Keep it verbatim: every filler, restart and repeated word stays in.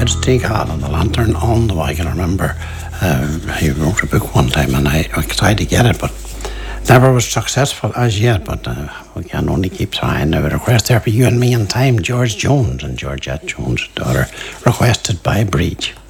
It's T. Hall and the Lantern on the Way. I can remember uh, he wrote a book one time and I, I tried to get it, but never was successful as yet. But uh, we can only keep trying. Now, a request there for You and Me in Time, George Jones and Georgette Jones' daughter, requested by Breach.